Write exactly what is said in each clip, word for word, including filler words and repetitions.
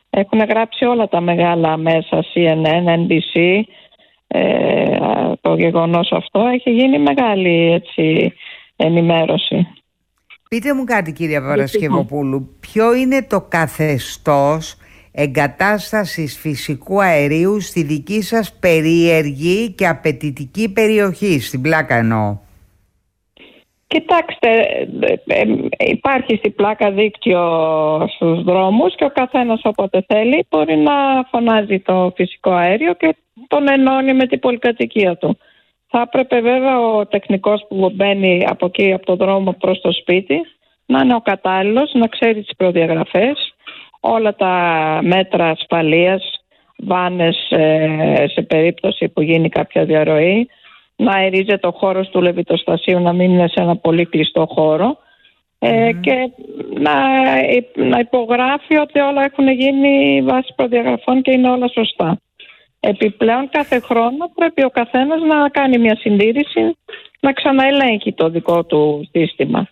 Έχουν γράψει όλα τα μεγάλα μέσα, σι εν εν, εν μπι σι. Ε, το γεγονός αυτό έχει γίνει μεγάλη έτσι, ενημέρωση. Πείτε μου κάτι, κυρία Παρασκευοπούλου, ποιο είναι το καθεστώς εγκατάστασης φυσικού αερίου στη δική σας περίεργη και απαιτητική περιοχή, στην Πλάκα εννοώ? Κοιτάξτε, υπάρχει στην Πλάκα δίκτυο στους δρόμους και ο καθένας όποτε θέλει μπορεί να φωνάζει το φυσικό αέριο και τον ενώνει με την πολυκατοικία του. Θα έπρεπε βέβαια ο τεχνικός που μπαίνει από εκεί από το δρόμο προς το σπίτι να είναι ο κατάλληλος, να ξέρει τις προδιαγραφές, όλα τα μέτρα ασφαλείας, βάνες σε περίπτωση που γίνει κάποια διαρροή, να αερίζεται ο χώρος του λεβιτοστασίου, να μην είναι σε ένα πολύ κλειστό χώρο mm. ε, και να, να υπογράφει ότι όλα έχουν γίνει βάσει προδιαγραφών και είναι όλα σωστά. Επιπλέον κάθε χρόνο πρέπει ο καθένας να κάνει μια συντήρηση, να ξαναελέγχει το δικό του σύστημα.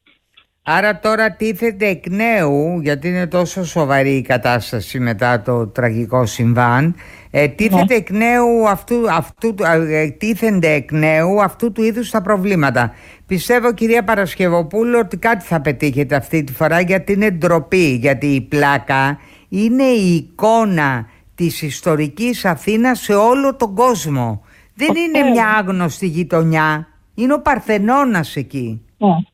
Άρα τώρα τίθεται εκ νέου, γιατί είναι τόσο σοβαρή η κατάσταση μετά το τραγικό συμβάν, ε, τίθεται yeah. εκ νέου αυτού, αυτού, ε, τίθενται εκ νέου αυτού του είδους τα προβλήματα. Πιστεύω, κυρία Παρασκευοπούλου, ότι κάτι θα πετύχετε αυτή τη φορά, γιατί είναι ντροπή, γιατί η Πλάκα είναι η εικόνα της ιστορικής Αθήνας σε όλο τον κόσμο. Δεν okay. είναι μια άγνωστη γειτονιά, είναι ο Παρθενώνας εκεί. Yeah.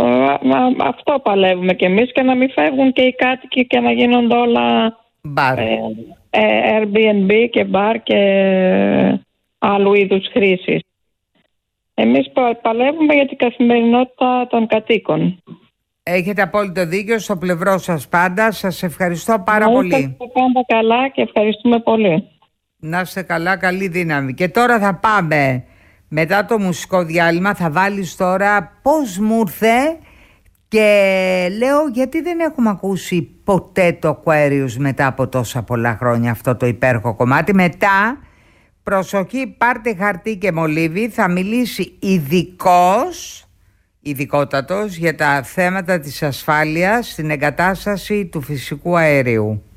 Αυτό παλεύουμε κι εμείς, και να μην φεύγουν και οι κάτοικοι και να γίνονται όλα μπαρ. Ε, ε, Airbnb και μπαρ και άλλου είδους χρήσης. Εμείς παλεύουμε για την καθημερινότητα των κατοίκων. Έχετε απόλυτο δίκιο, στο πλευρό σας πάντα. Σας ευχαριστώ πάρα να πολύ. Να είστε πάντα καλά και ευχαριστούμε πολύ. Να είστε καλά, καλή δύναμη. Και τώρα θα πάμε, μετά το μουσικό διάλειμμα θα βάλεις τώρα πώς μου ήρθε, και λέω γιατί δεν έχουμε ακούσει ποτέ το Aquarius μετά από τόσα πολλά χρόνια, αυτό το υπέροχο κομμάτι. Μετά, προσοχή, πάρτε χαρτί και μολύβι, θα μιλήσει ειδικός, ειδικότατος για τα θέματα της ασφάλειας στην εγκατάσταση του φυσικού αερίου.